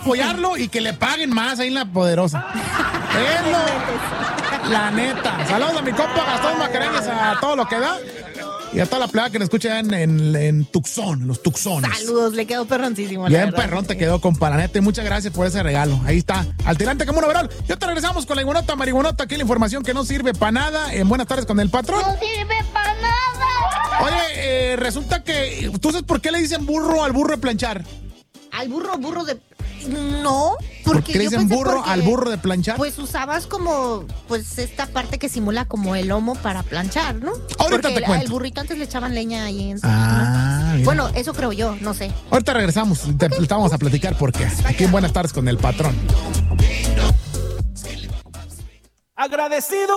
apoyarlo y que le paguen más ahí en La Poderosa. Es la neta. Saludos a mi compa Gastón Mascareñas, a todo lo que da. Y a toda la playa que nos escucha en Tucson, los Tucsones. Saludos, le quedó perroncísimo. Bien perrón te quedó, compa, la neta. Y muchas gracias por ese regalo. Ahí está, al tirante como un overall. Y te regresamos con la iguanota, marihuanota. Aquí la información que no sirve para nada. En Buenas tardes con el patrón. ¡No sirve para nada! Oye, resulta que... ¿Tú sabes por qué le dicen burro al burro de planchar? Al burro de... No, ¿Por qué le dicen burro al burro de planchar? Pues usabas como, pues esta parte que simula como el lomo para planchar, ¿no? Ahorita porque te cuento. el burrito antes le echaban leña ahí en su... Bien. Bueno, eso creo yo, no sé. Ahorita regresamos, te vamos a platicar por qué. Aquí en Buenas tardes con el patrón. Agradecido